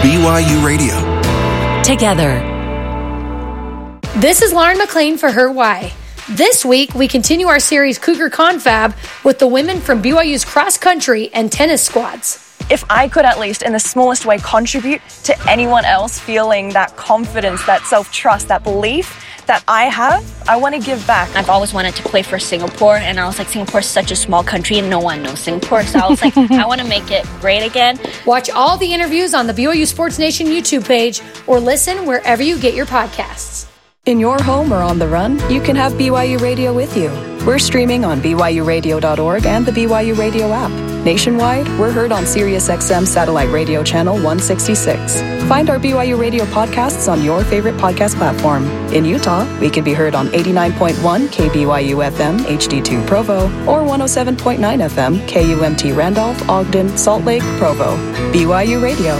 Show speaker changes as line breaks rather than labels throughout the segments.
BYU Radio.
Together.
This is Lauren McLean for Her Why. This week, we continue our series Cougar Confab with the women from BYU's cross country and tennis squads.
If I could at least in the smallest way contribute to anyone else feeling that confidence, that self-trust, that belief that I have, I want to give back.
I've always wanted to play for Singapore, and I was like, Singapore's such a small country and no one knows Singapore, so I was like, I want to make it great again.
Watch all the interviews on the BYU Sports Nation YouTube page or listen wherever you get your podcasts.
In your home or on the run, you can have BYU Radio with you. We're streaming on BYURadio.org and the BYU Radio app. Nationwide, we're heard on SiriusXM Satellite Radio Channel 166. Find our BYU Radio podcasts on your favorite podcast platform. In Utah, we can be heard on 89.1 KBYU FM HD2 Provo or 107.9 FM KUMT Randolph, Ogden, Salt Lake, Provo. BYU Radio.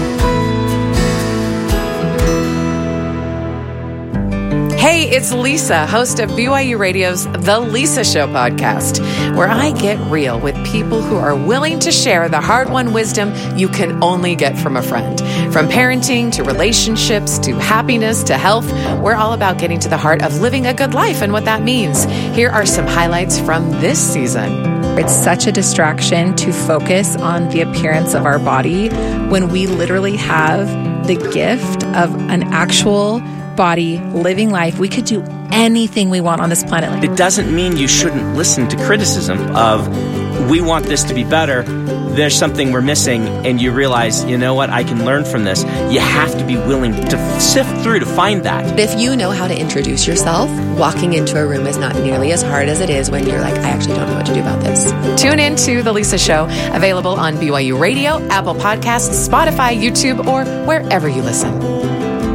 Hey, it's Lisa, host of BYU Radio's The Lisa Show podcast, where I get real with people who are willing to share the hard-won wisdom you can only get from a friend. From parenting to relationships to happiness to health, we're all about getting to the heart of living a good life and what that means. Here are some highlights from this season.
It's such a distraction to focus on the appearance of our body when we literally have the gift of an actual body, living life. We could do anything we want on this planet.
It doesn't mean you shouldn't listen to criticism of, we want this to be better, there's something we're missing, and you realize, you know what, I can learn from this. You have to be willing to sift through to find that.
If you know how to introduce yourself, walking into a room is not nearly as hard as it is when you're like, I actually don't know what to do about this.
Tune in to The Lisa Show, available on BYU Radio, Apple Podcasts, Spotify, YouTube, or wherever you listen.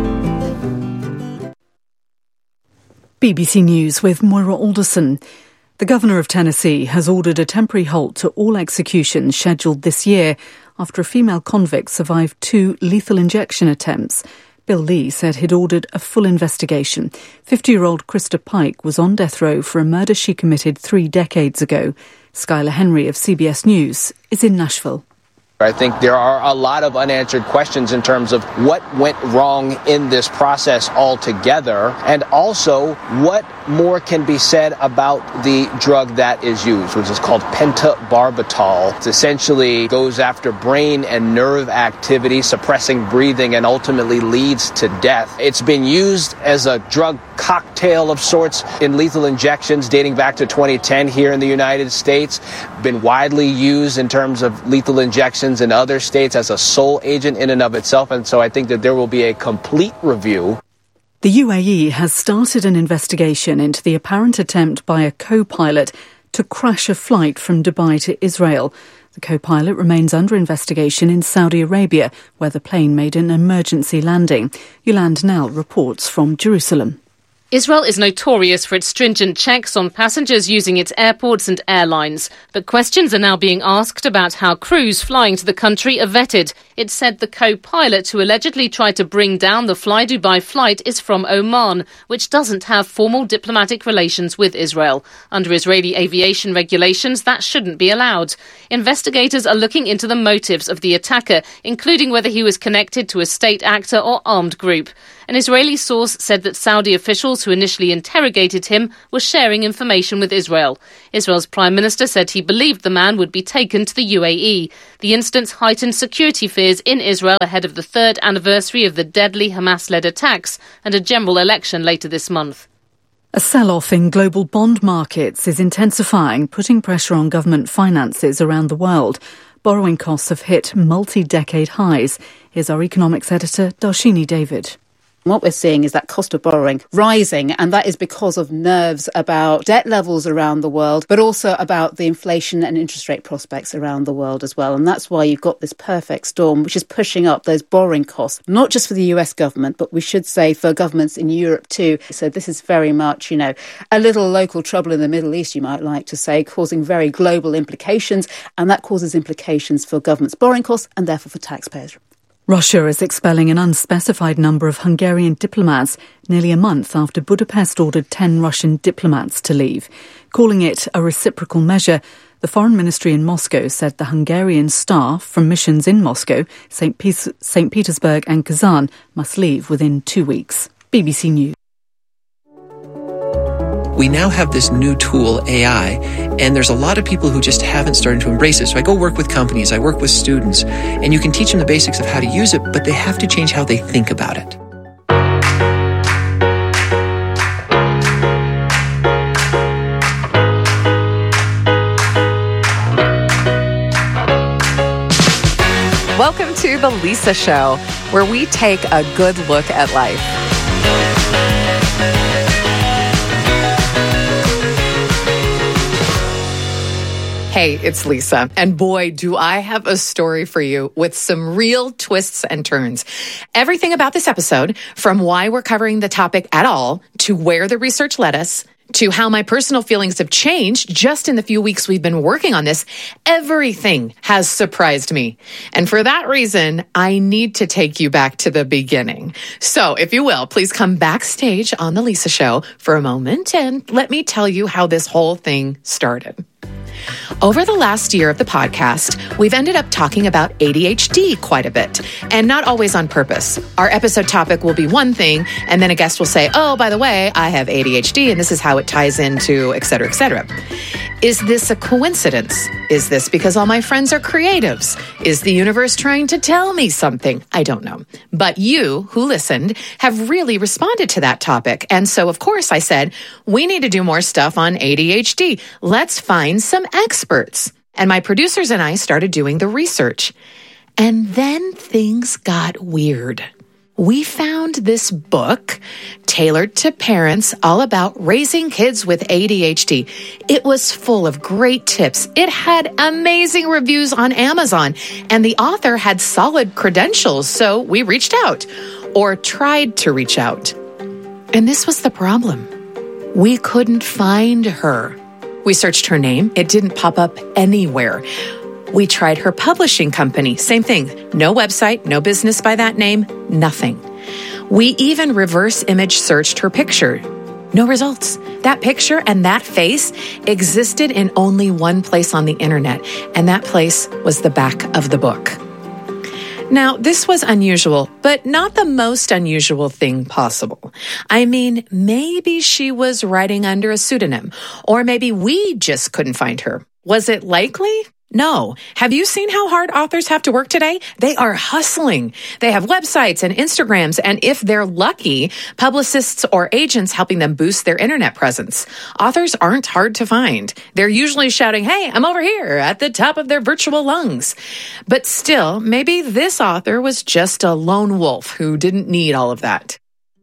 BBC News with Moira Alderson. The Governor of Tennessee has ordered a temporary halt to all executions scheduled this year after a female convict survived 2 lethal injection attempts. Bill Lee said he'd ordered a full investigation. 50-year-old Krista Pike was on death row for a murder she committed 3 decades ago. Skylar Henry of CBS News is in Nashville.
I think there are a lot of unanswered questions in terms of what went wrong in this process altogether, and also what more can be said about the drug that is used, which is called pentobarbital. It essentially goes after brain and nerve activity, suppressing breathing, and ultimately leads to death. It's been used as a drug cocktail of sorts in lethal injections dating back to 2010 here in the United States, been widely used in terms of lethal injections in other states as a sole agent in and of itself, and so I think that there will be a complete review.
The UAE has started an investigation into the apparent attempt by a co-pilot to crash a flight from Dubai to Israel. The co-pilot remains under investigation in Saudi Arabia, where the plane made an emergency landing. Yolande Nell reports from Jerusalem.
Israel is notorious for its stringent checks on passengers using its airports and airlines. But questions are now being asked about how crews flying to the country are vetted. It said the co-pilot who allegedly tried to bring down the Fly Dubai flight is from Oman, which doesn't have formal diplomatic relations with Israel. Under Israeli aviation regulations, that shouldn't be allowed. Investigators are looking into the motives of the attacker, including whether he was connected to a state actor or armed group. An Israeli source said that Saudi officials who initially interrogated him were sharing information with Israel. Israel's Prime Minister said he believed the man would be taken to the UAE. The instance heightened security fears in Israel ahead of the 3rd anniversary of the deadly Hamas-led attacks and a general election later this month.
A sell-off in global bond markets is intensifying, putting pressure on government finances around the world. Borrowing costs have hit multi-decade highs. Here's our economics editor, Darshini David.
What we're seeing is that cost of borrowing rising, and that is because of nerves about debt levels around the world, but also about the inflation and interest rate prospects around the world as well. And that's why you've got this perfect storm, which is pushing up those borrowing costs, not just for the US government, but we should say for governments in Europe too. So this is very much, a little local trouble in the Middle East, you might like to say, causing very global implications. And that causes implications for governments' borrowing costs and therefore for taxpayers.
Russia is expelling an unspecified number of Hungarian diplomats nearly a month after Budapest ordered 10 Russian diplomats to leave. Calling it a reciprocal measure, The Foreign Ministry in Moscow said the Hungarian staff from missions in Moscow, St. Petersburg and Kazan must leave within 2 weeks. BBC News.
We now have this new tool, AI, and there's a lot of people who just haven't started to embrace it. So I go work with companies, I work with students, and you can teach them the basics of how to use it, but they have to change how they think about it.
Welcome to The Lisa Show, where we take a good look at life. Hey, it's Lisa. And boy, do I have a story for you with some real twists and turns. Everything about this episode, from why we're covering the topic at all, to where the research led us, to how my personal feelings have changed just in the few weeks we've been working on this, everything has surprised me. And for that reason, I need to take you back to the beginning. So if you will, please come backstage on The Lisa Show for a moment and let me tell you how this whole thing started. Over the last year of the podcast, we've ended up talking about ADHD quite a bit, and not always on purpose. Our episode topic will be one thing, and then a guest will say, oh, by the way, I have ADHD, and this is how it ties into, et cetera, et cetera. Is this a coincidence? Is this because all my friends are creatives? Is the universe trying to tell me something? I don't know. But you, who listened, have really responded to that topic. And so, of course, I said, we need to do more stuff on ADHD. Let's find some experts. And my producers and I started doing the research. And then things got weird. We found this book tailored to parents all about raising kids with ADHD. It was full of great tips. It had amazing reviews on Amazon, and the author had solid credentials, so we reached out, or tried to reach out. And this was the problem. We couldn't find her. We searched her name. It didn't pop up anywhere. We tried her publishing company. Same thing. No website, no business by that name, nothing. We even reverse image searched her picture. No results. That picture and that face existed in only one place on the internet, and that place was the back of the book. Now, this was unusual, but not the most unusual thing possible. I mean, maybe she was writing under a pseudonym, or maybe we just couldn't find her. Was it likely? No. Have you seen how hard authors have to work today? They are hustling. They have websites and Instagrams, and if they're lucky, publicists or agents helping them boost their internet presence. Authors aren't hard to find. They're usually shouting, hey, I'm over here, at the top of their virtual lungs. But still, maybe this author was just a lone wolf who didn't need all of that.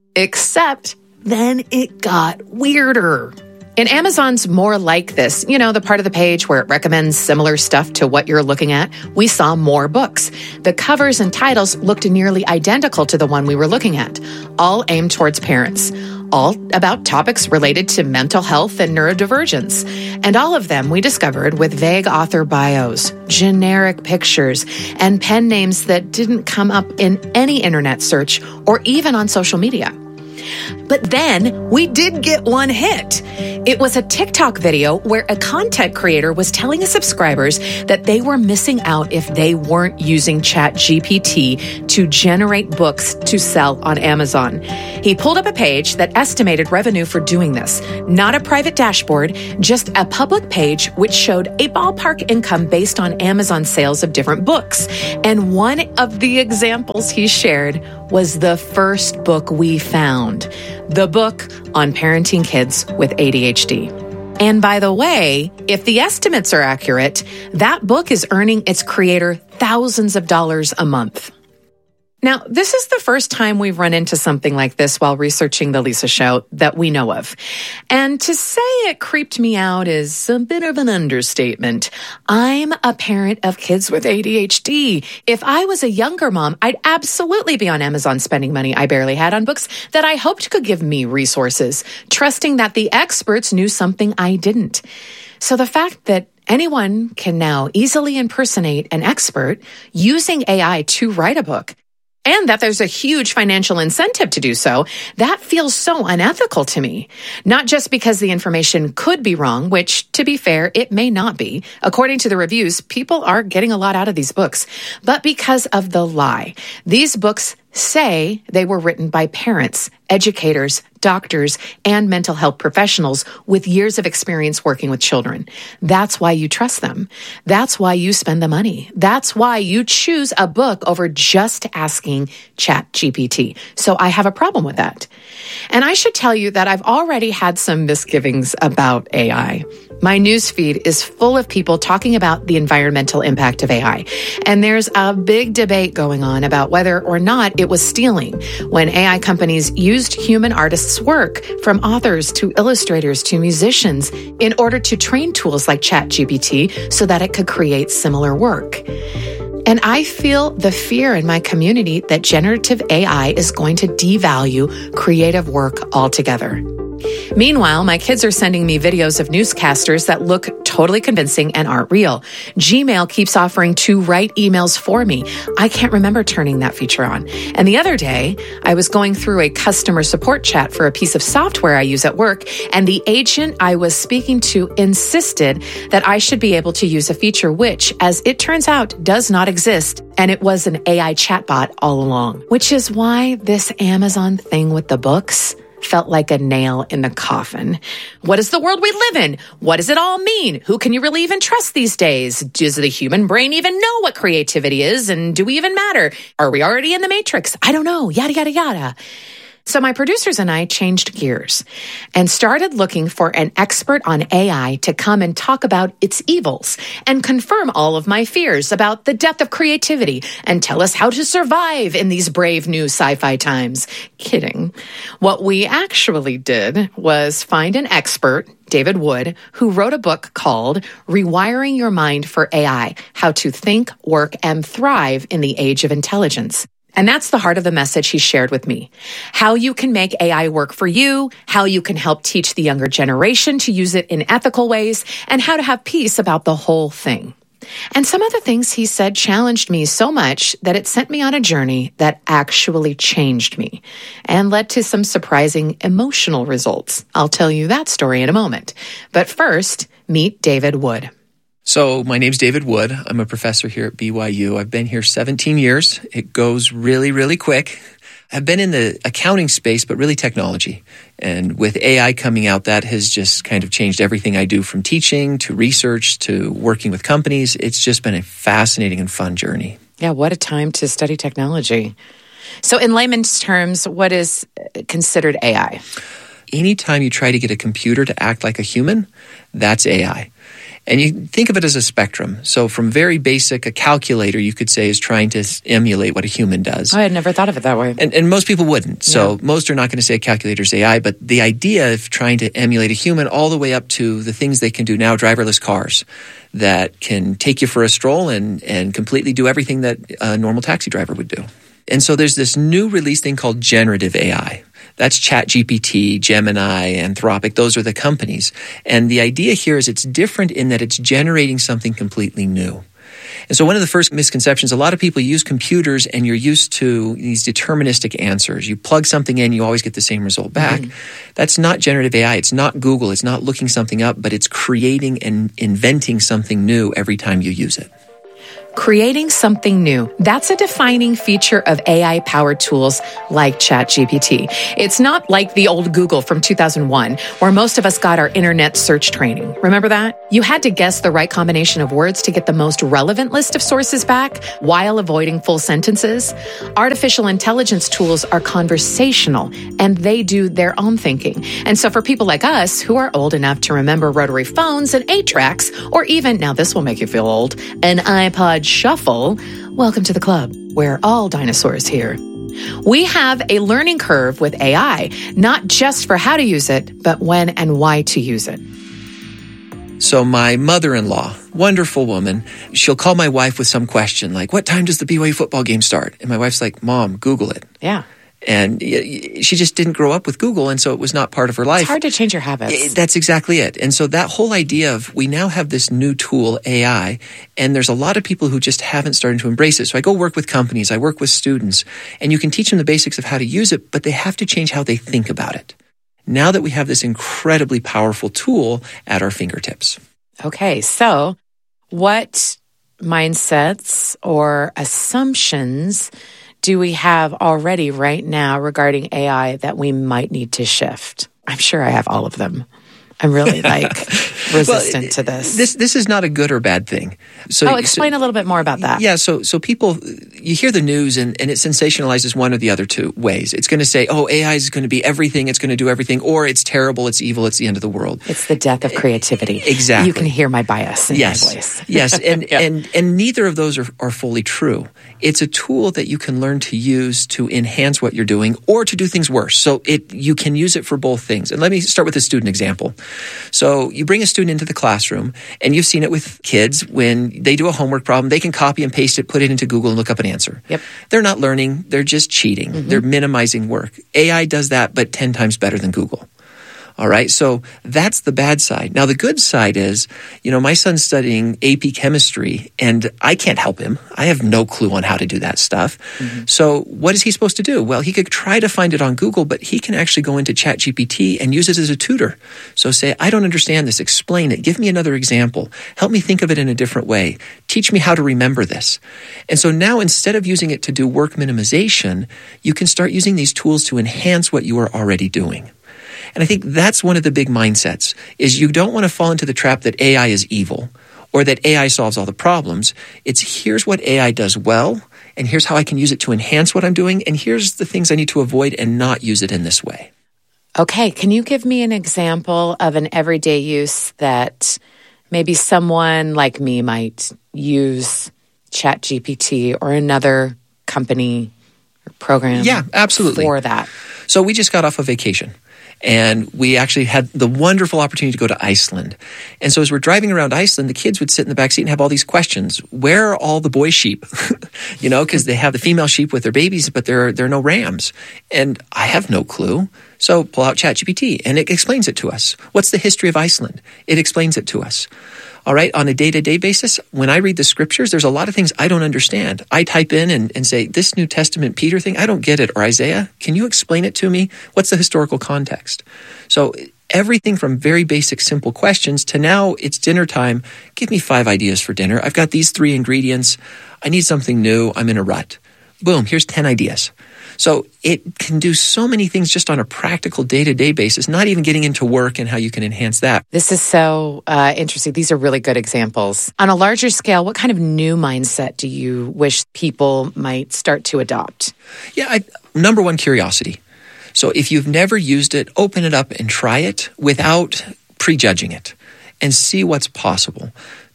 Except then it got weirder. In Amazon's More Like This, you know, the part of the page where it recommends similar stuff to what you're looking at, we saw more books. The covers and titles looked nearly identical to the one we were looking at, all aimed towards parents, all about topics related to mental health and neurodivergence. And all of them we discovered with vague author bios, generic pictures, and pen names that didn't come up in any internet search or even on social media. But then we did get one hit. It was a TikTok video where a content creator was telling his subscribers that they were missing out if they weren't using ChatGPT to generate books to sell on Amazon. He pulled up a page that estimated revenue for doing this. Not a private dashboard, just a public page which showed a ballpark income based on Amazon sales of different books. And one of the examples he shared was the first book we found, the book on parenting kids with ADHD. And by the way, if the estimates are accurate, that book is earning its creator thousands of dollars a month. Now, this is the first time we've run into something like this while researching The Lisa Show that we know of. And to say it creeped me out is a bit of an understatement. I'm a parent of kids with ADHD. If I was a younger mom, I'd absolutely be on Amazon spending money I barely had on books that I hoped could give me resources, trusting that the experts knew something I didn't. So the fact that anyone can now easily impersonate an expert using AI to write a book, and that there's a huge financial incentive to do so, that feels so unethical to me. Not just because the information could be wrong, which, to be fair, it may not be. According to the reviews, people are getting a lot out of these books, but because of the lie. These books say they were written by parents, educators, doctors, and mental health professionals with years of experience working with children. That's why you trust them. That's why you spend the money. That's why you choose a book over just asking ChatGPT. So I have a problem with that. And I should tell you that I've already had some misgivings about AI. My newsfeed is full of people talking about the environmental impact of AI. And there's a big debate going on about whether or not it was stealing when AI companies used human artists' work, from authors to illustrators to musicians, in order to train tools like ChatGPT so that it could create similar work. And I feel the fear in my community that generative AI is going to devalue creative work altogether. Meanwhile, my kids are sending me videos of newscasters that look totally convincing and aren't real. Gmail keeps offering to write emails for me. I can't remember turning that feature on. And the other day, I was going through a customer support chat for a piece of software I use at work, and the agent I was speaking to insisted that I should be able to use a feature which, as it turns out, does not exist. And it was an AI chatbot all along, which is why this Amazon thing with the books felt like a nail in the coffin. What is the world we live in? What does it all mean? Who can you really even trust these days? Does the human brain even know what creativity is? And do we even matter? Are we already in the Matrix? I don't know. Yada, yada, yada. So my producers and I changed gears and started looking for an expert on AI to come and talk about its evils and confirm all of my fears about the depth of creativity and tell us how to survive in these brave new sci-fi times. Kidding. What we actually did was find an expert, David Wood, who wrote a book called Rewiring Your Mind for AI: How to Think, Work, and Thrive in the Age of Intelligence. And that's the heart of the message he shared with me. How you can make AI work for you, how you can help teach the younger generation to use it in ethical ways, and how to have peace about the whole thing. And some of the things he said challenged me so much that it sent me on a journey that actually changed me and led to some surprising emotional results. I'll tell you that story in a moment. But first, meet David Wood.
So my name's David Wood. I'm a professor here at BYU. I've been here 17 years. It goes really, really quick. I've been in the accounting space, but really technology. And with AI coming out, that has just kind of changed everything I do, from teaching to research to working with companies. It's just been a fascinating and fun journey.
Yeah, what a time to study technology. So in layman's terms, what is considered AI?
Anytime you try to get a computer to act like a human, that's AI. And you think of it as a spectrum. So from very basic, a calculator, you could say, is trying to emulate what a human does.
I had never thought of it that way.
And most people wouldn't. So most are not going to say a calculator's AI, but the idea of trying to emulate a human all the way up to the things they can do now, driverless cars that can take you for a stroll and completely do everything that a normal taxi driver would do. And so there's this new release thing called generative AI. That's ChatGPT, Gemini, Anthropic. Those are the companies. And the idea here is it's different in that it's generating something completely new. And so one of the first misconceptions, a lot of people use computers and you're used to these deterministic answers. You plug something in, you always get the same result back. That's not generative AI. It's not Google. It's not looking something up, but it's creating and inventing something new every time you use it.
Creating something new. That's a defining feature of AI-powered tools like ChatGPT. It's not like the old Google from 2001, where most of us got our internet search training. Remember that? You had to guess the right combination of words to get the most relevant list of sources back while avoiding full sentences. Artificial intelligence tools are conversational, and they do their own thinking. And so for people like us who are old enough to remember rotary phones and 8-tracks, or even, now this will make you feel old, an iPod Shuffle, welcome to the club. We're all dinosaurs here. We have a learning curve with AI, not just for how to use it, but when and why to use it.
So my mother-in-law, wonderful woman, she'll call my wife with some question like, what time does the BYU football game start? And my wife's like, Mom, Google it.
Yeah.
And she just didn't grow up with Google, and so it was not part of her life.
It's hard to change your habits.
That's exactly it. And so that whole idea of we now have this new tool, AI, and there's a lot of people who just haven't started to embrace it. So I go work with companies, I work with students, and you can teach them the basics of how to use it, but they have to change how they think about it. Now that we have this incredibly powerful tool at our fingertips.
Okay, so what mindsets or assumptions do we have already right now regarding AI that we might need to shift? I'm sure I have all of them. I'm really resistant to this.
This is not a good or bad thing. So,
explain a little bit more about that.
Yeah, so people, you hear the news and it sensationalizes one or the other two ways. It's going to say, oh, AI is going to be everything, it's going to do everything, or it's terrible, it's evil, it's the end of the world.
It's the death of creativity.
Exactly.
You can hear my bias in my voice.
Yes, and neither of those are fully true. It's a tool that you can learn to use to enhance what you're doing or to do things worse. So you can use it for both things. And let me start with a student example. So you bring a student into the classroom, and you've seen it with kids when they do a homework problem, they can copy and paste it, put it into Google, and look up an answer.
Yep.
They're not learning, they're just cheating. Mm-hmm. They're minimizing work. AI does that, but 10 times better than Google. All right, so that's the bad side. Now, the good side is, my son's studying AP chemistry, and I can't help him. I have no clue on how to do that stuff. Mm-hmm. So what is he supposed to do? Well, he could try to find it on Google, but he can actually go into ChatGPT and use it as a tutor. So say, I don't understand this. Explain it. Give me another example. Help me think of it in a different way. Teach me how to remember this. And so now, instead of using it to do work minimization, you can start using these tools to enhance what you are already doing. And I think that's one of the big mindsets, is you don't want to fall into the trap that AI is evil or that AI solves all the problems. It's here's what AI does well, and here's how I can use it to enhance what I'm doing, and here's the things I need to avoid and not use it in this way.
Okay, can you give me an example of an everyday use that maybe someone like me might use ChatGPT or another company or program?
Yeah, absolutely.
For that.
So we just got off a vacation. And we actually had the wonderful opportunity to go to Iceland. And so as we're driving around Iceland, the kids would sit in the back seat and have all these questions. Where are all the boy sheep? Because they have the female sheep with their babies, but there are no rams. And I have no clue. So pull out ChatGPT, and it explains it to us. What's the history of Iceland? It explains it to us. All right, on a day-to-day basis, when I read the scriptures, there's a lot of things I don't understand. I type in and say, this New Testament Peter thing, I don't get it. Or Isaiah, can you explain it to me? What's the historical context? So everything from very basic, simple questions to now it's dinner time. Give me 5 ideas for dinner. I've got these 3 ingredients. I need something new. I'm in a rut. Boom, here's 10 ideas. So it can do so many things just on a practical day-to-day basis, not even getting into work and how you can enhance that.
This is so interesting. These are really good examples. On a larger scale, what kind of new mindset do you wish people might start to adopt?
Yeah, number one, curiosity. So if you've never used it, open it up and try it without prejudging it and see what's possible.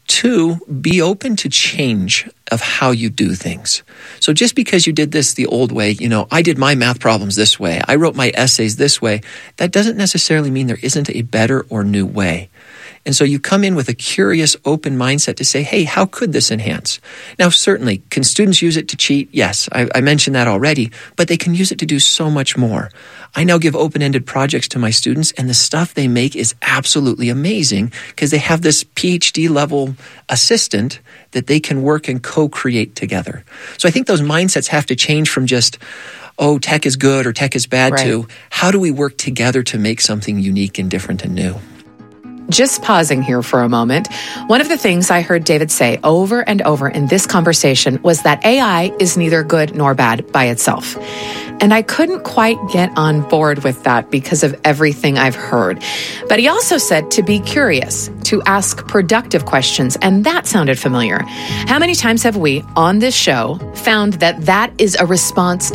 2, be open to change of how you do things. So just because you did this the old way, I did my math problems this way, I wrote my essays this way, that doesn't necessarily mean there isn't a better or new way. And so you come in with a curious, open mindset to say, hey, how could this enhance? Now, certainly, can students use it to cheat? Yes, I mentioned that already, but they can use it to do so much more. I now give open-ended projects to my students, and the stuff they make is absolutely amazing because they have this PhD-level assistant that they can work and co-create together. So I think those mindsets have to change from just, oh, tech is good or tech is bad, right, to how do we work together to make something unique and different and new?
Just pausing here for a moment, one of the things I heard David say over and over in this conversation was that AI is neither good nor bad by itself. And I couldn't quite get on board with that because of everything I've heard. But he also said to be curious, to ask productive questions, and that sounded familiar. How many times have we, on this show, found that is a response